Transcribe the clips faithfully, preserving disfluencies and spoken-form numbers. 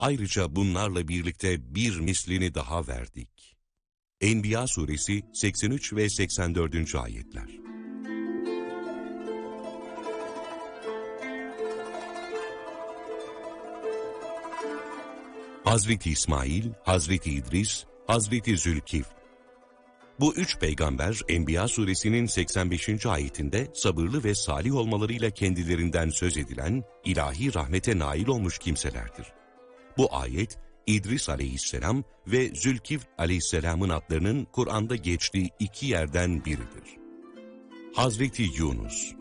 Ayrıca bunlarla birlikte bir mislini daha verdik. Enbiya suresi seksen üç ve seksen dördüncü ayetler. Hazreti İsmail, Hazreti İdris, Hazreti Zülkifl. Bu üç peygamber Enbiya suresinin seksen beşinci ayetinde sabırlı ve salih olmalarıyla kendilerinden söz edilen ilahi rahmete nail olmuş kimselerdir. Bu ayet İdris aleyhisselam ve Zülkifl aleyhisselamın adlarının Kur'an'da geçtiği iki yerden biridir. Hazreti Yunus.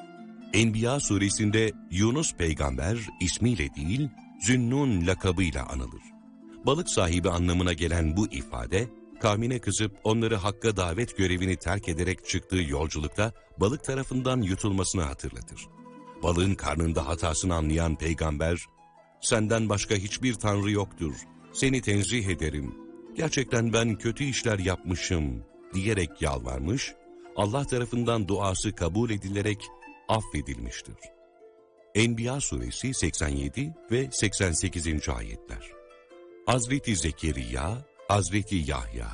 Enbiya suresinde Yunus peygamber ismiyle değil, Zünnun lakabıyla anılır. Balık sahibi anlamına gelen bu ifade, kavmine kızıp onları Hakk'a davet görevini terk ederek çıktığı yolculukta balık tarafından yutulmasını hatırlatır. Balığın karnında hatasını anlayan peygamber, "Senden başka hiçbir tanrı yoktur, seni tenzih ederim, gerçekten ben kötü işler yapmışım" diyerek yalvarmış, Allah tarafından duası kabul edilerek affedilmiştir. Enbiya suresi seksen yedi ve seksen sekizinci ayetler. Hazreti Zekeriya, Hazreti Yahya.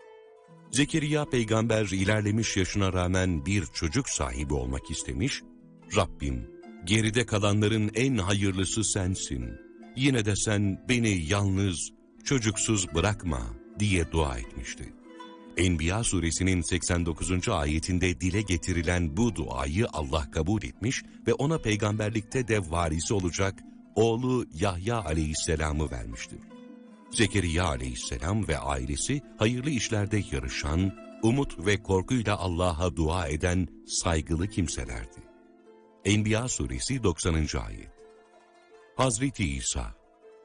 Zekeriya peygamber ilerlemiş yaşına rağmen bir çocuk sahibi olmak istemiş, "Rabbim, geride kalanların en hayırlısı sensin. Yine de sen beni yalnız, çocuksuz bırakma" diye dua etmişti. Enbiya suresinin seksen dokuzuncu ayetinde dile getirilen bu duayı Allah kabul etmiş ve ona peygamberlikte de varisi olacak oğlu Yahya aleyhisselamı vermiştir. Zekeriya aleyhisselam ve ailesi hayırlı işlerde yarışan, umut ve korkuyla Allah'a dua eden saygılı kimselerdi. Enbiya suresi doksanıncı ayet. Hazreti İsa.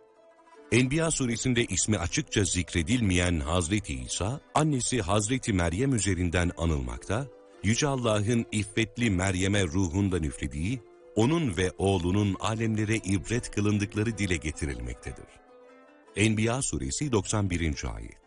Enbiya suresinde ismi açıkça zikredilmeyen Hazreti İsa, annesi Hazreti Meryem üzerinden anılmakta, Yüce Allah'ın iffetli Meryem'e ruhundan üflediği, onun ve oğlunun alemlere ibret kılındıkları dile getirilmektedir. Enbiya suresi doksan birinci ayet.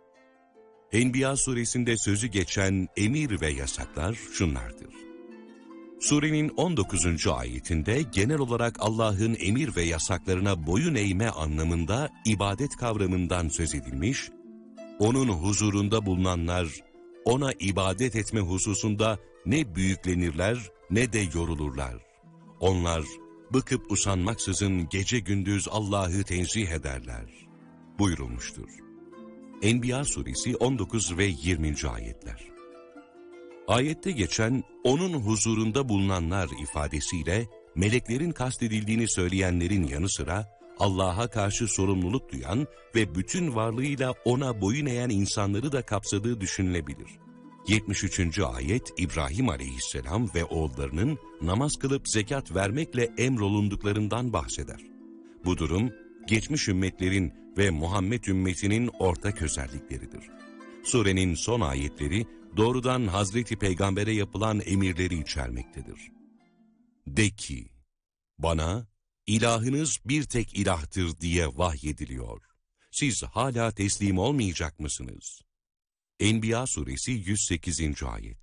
Enbiya suresinde sözü geçen emir ve yasaklar şunlardır. Surenin on dokuzuncu ayetinde genel olarak Allah'ın emir ve yasaklarına boyun eğme anlamında ibadet kavramından söz edilmiş, onun huzurunda bulunanlar ona ibadet etme hususunda ne büyüklenirler ne de yorulurlar. Onlar bıkıp usanmaksızın gece gündüz Allah'ı tenzih ederler buyurulmuştur. Enbiya suresi on dokuz ve yirminci ayetler. Ayette geçen onun huzurunda bulunanlar ifadesiyle meleklerin kastedildiğini söyleyenlerin yanı sıra Allah'a karşı sorumluluk duyan ve bütün varlığıyla ona boyun eğen insanları da kapsadığı düşünülebilir. yetmiş üçüncü ayet İbrahim aleyhisselam ve oğullarının namaz kılıp zekat vermekle emrolunduklarından bahseder. Bu durum geçmiş ümmetlerin ve Muhammed ümmetinin ortak özellikleridir. Surenin son ayetleri doğrudan Hazreti Peygamber'e yapılan emirleri içermektedir. De ki, bana ilahınız bir tek ilahtır diye vahyediliyor. Siz hala teslim olmayacak mısınız? Enbiya suresi yüz sekizinci ayet.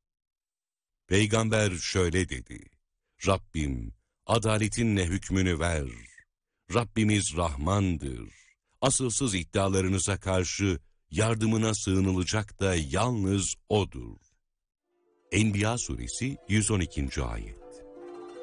Peygamber şöyle dedi: Rabbim, adaletinle hükmünü ver. Rabbimiz Rahmandır. Asılsız iddialarınıza karşı yardımına sığınılacak da yalnız O'dur. Enbiya suresi yüz on ikinci ayet.